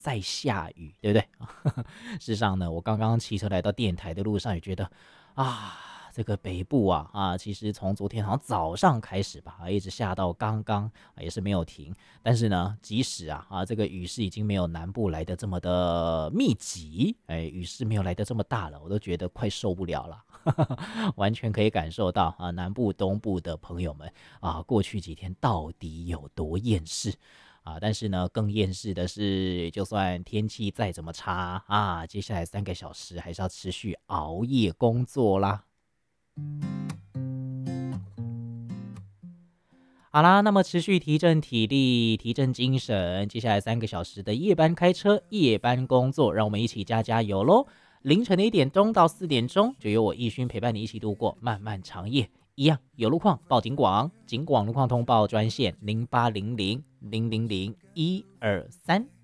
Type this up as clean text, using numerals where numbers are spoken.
在下雨，对不对？事实上呢，我刚刚骑车来到电台的路上，也觉得啊，这个北部其实从昨天好像早上开始吧，一直下到刚刚也是没有停。但是呢，即使这个雨势已经没有南部来的这么的密集，雨势没有来的这么大了，我都觉得快受不了了。完全可以感受到南部、东部的朋友们过去几天到底有多厌世但是呢，更厌世的是，就算天气再怎么差接下来3个小时还是要持续熬夜工作啦。好啦，那么持续提振体力、提振精神，接下来3个小时的夜班开车、夜班工作，让我们一起加加油喽！凌晨的1点钟到4点钟，就由我奕勋陪伴你一起度过漫漫长夜。一样有路况报警广，警广路况通报专线0800000123。